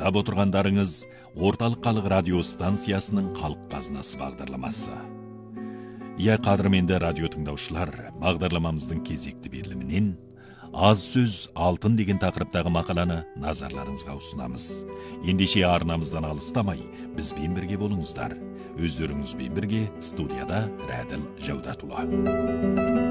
Тыңдап отырғандарыңыз Орталық халық радио станциясының халық қазынасы бағдарламасы. Иә, қадірменді радио тыңдаушылар, бағдарламамыздың кезекті берілімінен аз сөз алтын деген тақырыптағы мақаланы назарларыңызға ұсынамыз. Ендеше арнамыздан алыстамай, бізбен бірге болыңыздар. Өздеріңізбен бірге студияда Рәділ Жаудатұлы.